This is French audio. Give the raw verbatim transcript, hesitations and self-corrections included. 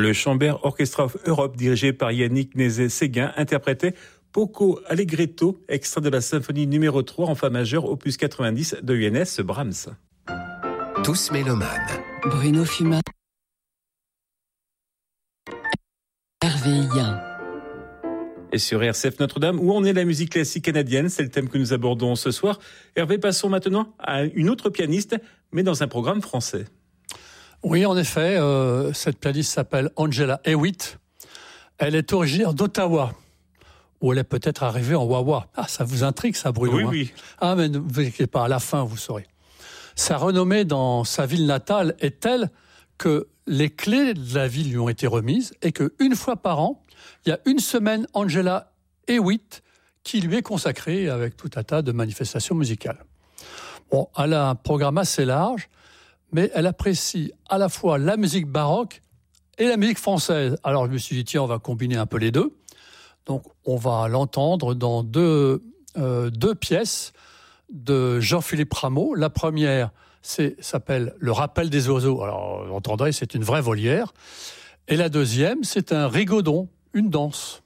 Le Chambert Orchestra of Europe, dirigé par Yannick Nézet-Séguin, interprétait Poco Allegretto, extrait de la symphonie numéro trois en fa majeur, opus quatre-vingt-dix de Johannes Brahms. Tous mélomanes. Bruno Fumat. Hervé Yen. Et sur R C F Notre-Dame, où en est la musique classique canadienne? C'est le thème que nous abordons ce soir. Hervé, passons maintenant à une autre pianiste, mais dans un programme français. Oui, en effet, euh, cette pianiste s'appelle Angela Hewitt. Elle est originaire d'Ottawa, où elle est peut-être arrivée en Wawa. Ah, ça vous intrigue, ça, Bruno? Oui, hein oui. Ah, mais ne vous inquiétez pas, à la fin, vous saurez. Sa renommée dans sa ville natale est telle que les clés de la ville lui ont été remises et qu'une fois par an, il y a une semaine Angela Hewitt qui lui est consacrée avec tout un tas de manifestations musicales. Bon, elle a un programme assez large, mais elle apprécie à la fois la musique baroque et la musique française. Alors je me suis dit, tiens, on va combiner un peu les deux. Donc on va l'entendre dans deux, euh, deux pièces de Jean-Philippe Rameau. La première c'est, s'appelle « Le rappel des oiseaux ». Alors vous entendrez, c'est une vraie volière. Et la deuxième, c'est un rigodon, une danse.